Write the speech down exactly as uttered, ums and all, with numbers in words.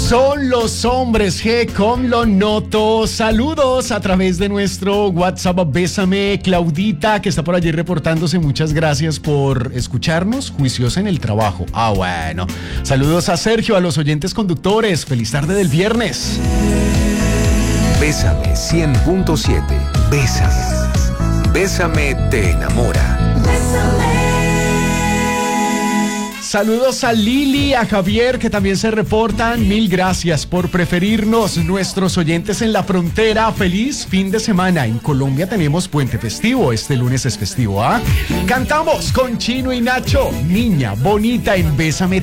Son los hombres G, como lo noto. Saludos a través de nuestro WhatsApp. Bésame, Claudita, que está por allí reportándose. Muchas gracias por escucharnos. Juiciosa en el trabajo. Ah, bueno. Saludos a Sergio, a los oyentes conductores. Feliz tarde del viernes. Bésame cien punto siete. Bésame. Bésame te enamora. Bésame. Saludos a Lili, a Javier, que también se reportan. Mil gracias por preferirnos, nuestros oyentes en la frontera. Feliz fin de semana. En Colombia tenemos puente festivo. Este lunes es festivo, ¿ah? Cantamos con Chino y Nacho. Niña bonita en Bésame